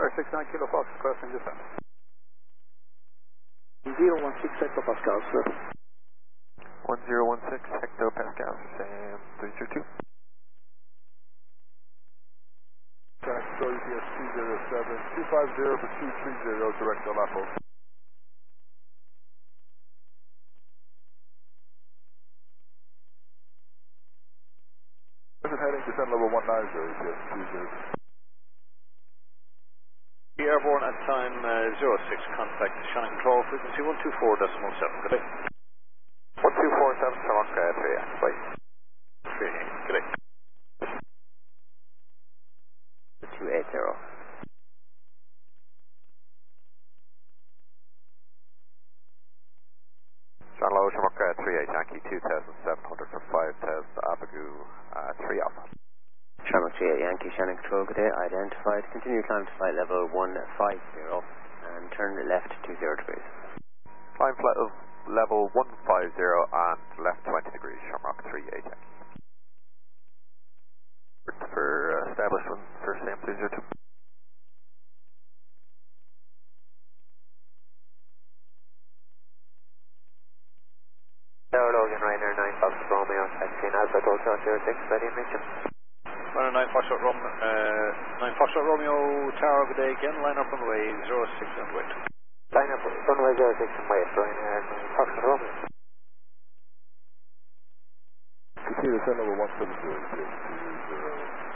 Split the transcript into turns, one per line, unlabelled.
69 Kilo Fox, crossing descent.
016 hectopascals, sir.
1016 hectopascals, Sam 302.
Taxi UPS 207, 250 for 230, direct to Lapo. Present heading, descent level 190, UPS 20.
Be airborne at time 06, contact Shannon Control, frequency 124.7, good day.
1247, Shamrock 3, bye.
3, good day.
280.
John Lowe, Shamrock 38, Yankee 2700 for 5000, Abigu 3 Alpha.
Shamrock 38, Yankee, Shannon Control, good day. Identified. Continue climb to flight level 150 and turn left 20 degrees.
Climb flight of level 150 and left 20 degrees, Shamrock 38, Yankee. For establishment for Sam 302.
Logan, Ryanair 9 Fox Romeo, taxiing Alpha Hotel 06, ready and reaching.
Ryanair 9 Foxtrot Romeo, Tower, good day again, line up runway 06 and wait.
Line up runway 06 and wait, Ryanair 9 Foxtrot Romeo.
Continue descent level 170, UPS 20.